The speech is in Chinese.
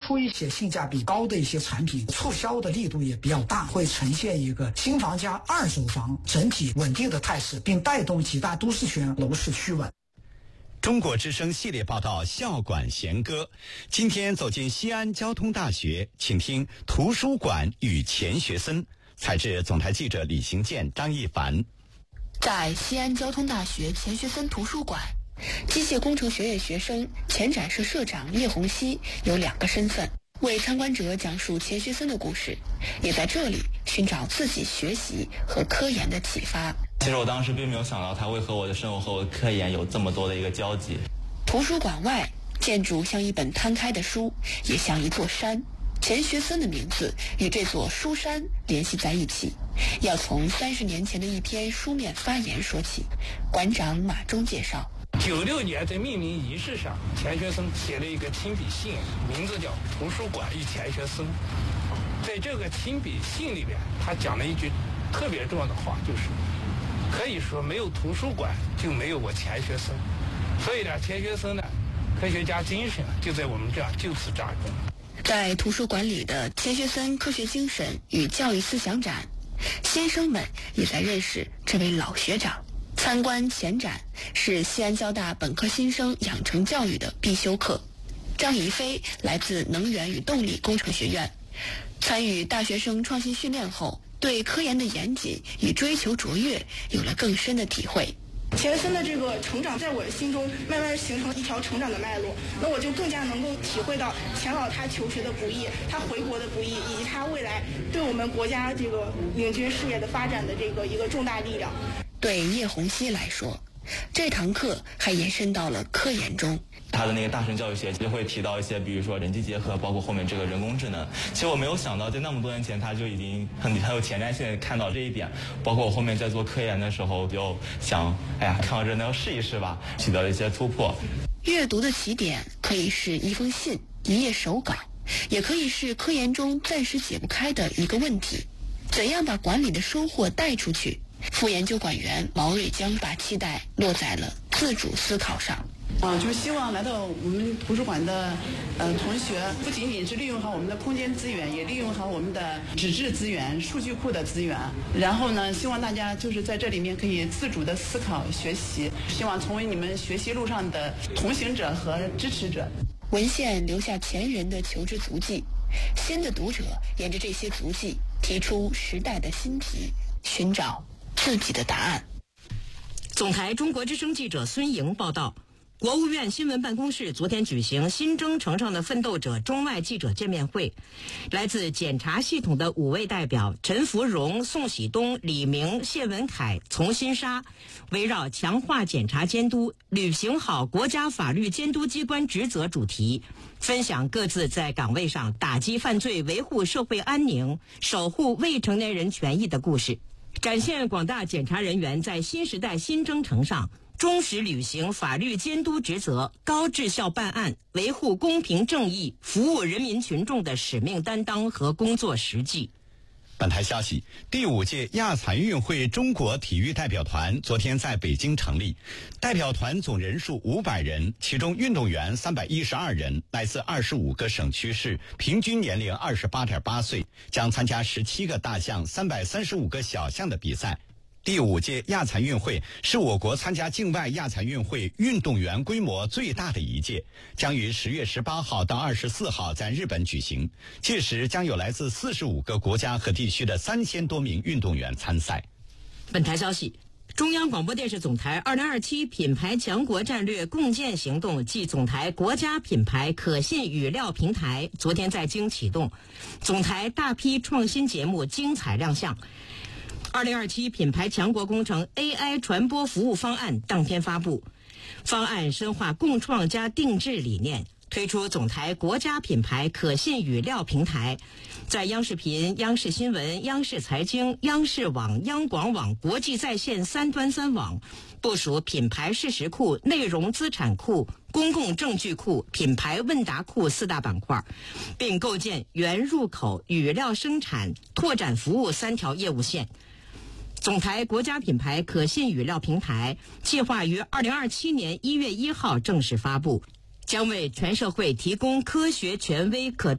出一些性价比高的一些产品，促销的力度也比较大，会呈现一个新房加二手房整体稳定的态势，并带动几大都市圈楼市趋稳。 中国之声系列报道校馆弦歌，今天走进西安交通大学，请听图书馆与钱学森，采自总台记者李行健、张一凡。 在西安交通大学钱学森图书馆，机械工程学院学生前展社社长叶红熙有2个身份，为参观者讲述钱学森的故事，也在这里寻找自己学习和科研的启发。 其实我当时并没有想到他会和我的生活和我的科研有这么多的一个交集。 图书馆外，建筑像一本摊开的书，也像一座山。钱学森的名字与这座书山联系在一起，要从30年前的一篇书面发言说起。馆长马忠介绍 ，96年在命名仪式上，钱学森写了一个亲笔信，名字叫《图书馆与钱学森》。在这个亲笔信里边，他讲了一句特别重要的话，就是可以说没有图书馆就没有我钱学森。所以呢，钱学森呢，科学家精神就在我们这儿就此扎根。 在图书馆里的钱学森科学精神与教育思想展，先生们也在认识这位老学长。参观前展是西安交大本科新生养成教育的必修课。张怡飞来自能源与动力工程学院，参与大学生创新训练后，对科研的严谨与追求卓越有了更深的体会。 钱学森的这个成长在我的心中慢慢形成一条成长的脉络，那我就更加能够体会到钱老他求学的不易，他回国的不易，以及他未来对我们国家这个领军事业的发展的这个一个重大力量。 对叶红熙来说，这堂课还延伸到了科研中。 他的那个大神教育学就会提到一些，比如说人机结合，包括后面这个人工智能。其实我没有想到，在那么多年前，他就已经很有前瞻性的看到这一点。包括我后面在做科研的时候，就想，看到这那要试一试吧，取得了一些突破。 阅读的起点可以是一封信、一页手稿，也可以是科研中暂时解不开的一个问题。怎样把馆里的收获带出去？副研究馆员毛瑞江把期待落在了自主思考上。 就是希望来到我们图书馆的同学，不仅仅是利用好我们的空间资源，也利用好我们的纸质资源、数据库的资源。然后呢，希望大家就是在这里面可以自主的思考学习，希望成为你们学习路上的同行者和支持者。 文献留下前人的求知足迹，新的读者沿着这些足迹提出时代的新题，寻找自己的答案。 总台中国之声记者孙莹报道，国务院新闻办公室昨天举行新征程上的奋斗者中外记者见面会，来自检察系统的5位代表陈福荣、宋喜东、李明、谢文凯、丛新沙，围绕强化检察监督、履行好国家法律监督机关职责主题，分享各自在岗位上打击犯罪、维护社会安宁、守护未成年人权益的故事，展现广大检察人员在新时代新征程上忠实履行法律监督职责、高质效办案、维护公平正义、服务人民群众的使命担当和工作实际。 本台消息，第5届亚残运会中国体育代表团昨天在北京成立，代表团总人数500人，其中运动员312人，来自25个省区市，平均年龄28.8岁，将参加17个大项、335个小项的比赛。第5届亚残运会是我国参加境外亚残运会运动员规模最大的一届，将于10月18号到24号在日本举行。届时将有来自45个国家和地区的3000多名运动员参赛。 本台消息，中央广播电视总台2027品牌强国战略共建行动暨总台国家品牌可信语料平台昨天在京启动，总台大批创新节目精彩亮相。2027品牌强国工程 AI 传播服务方案当天发布，方案深化共创加定制理念，推出总台国家品牌可信语料平台，在央视频、央视新闻、央视财经、央视网、央广网国际在线3端3网，部署品牌事实库、内容资产库、公共证据库、品牌问答库4大板块，并构建原入口、语料生产、拓展服务3条业务线。总台国家品牌可信语料平台计划于2027年1月1号正式发布，将为全社会提供科学、权威、可